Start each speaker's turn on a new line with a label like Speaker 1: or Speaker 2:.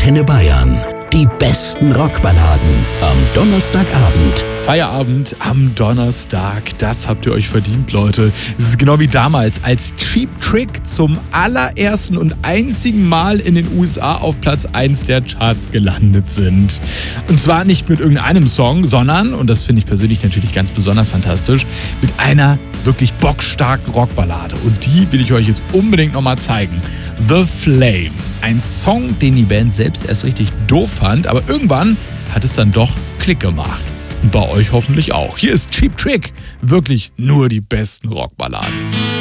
Speaker 1: Antenne Bayern. Die besten Rockballaden am Donnerstagabend.
Speaker 2: Feierabend am Donnerstag, das habt ihr euch verdient, Leute. Es ist genau wie damals, als Cheap Trick zum allerersten und einzigen Mal in den USA auf Platz 1 der Charts gelandet sind. Und zwar nicht mit irgendeinem Song, sondern, und das finde ich persönlich natürlich ganz besonders fantastisch, mit einer wirklich bockstarken Rockballade. Und die will ich euch jetzt unbedingt nochmal zeigen. The Flame. Ein Song, den die Band selbst erst richtig doof fand, aber irgendwann hat es dann doch Klick gemacht. Und bei euch hoffentlich auch. Hier ist Cheap Trick. Wirklich nur die besten Rockballaden.